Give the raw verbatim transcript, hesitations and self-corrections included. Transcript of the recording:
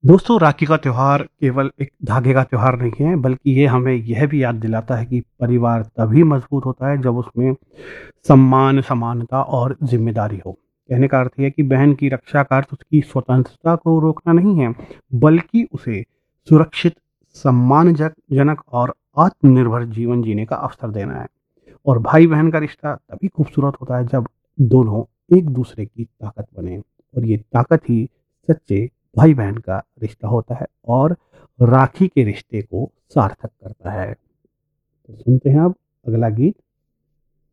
दोस्तों, राखी का त्योहार केवल एक धागे का त्योहार नहीं है, बल्कि ये हमें यह भी याद दिलाता है कि परिवार तभी मजबूत होता है जब उसमें सम्मान, समानता और ज़िम्मेदारी हो। कहने का अर्थ ये है कि बहन की रक्षा का अर्थ उसकी स्वतंत्रता को रोकना नहीं है, बल्कि उसे सुरक्षित, सम्मानजक जनक और आत्मनिर्भर जीवन जीने का अवसर देना है। और भाई-बहन का रिश्ता तभी खूबसूरत होता है जब दोनों एक-दूसरे की ताकत बने, और ये ताकत ही सच्चे भाई-बहन का रिश्ता होता है और राखी के रिश्ते को सार्थक करता है। तो सुनते हैं अब अगला गीत।